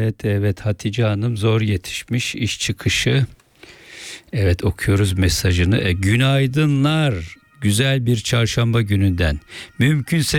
Evet, Hatice Hanım zor yetişmiş iş çıkışı. Evet, okuyoruz mesajını. Günaydınlar. Güzel bir çarşamba gününden. Mümkünse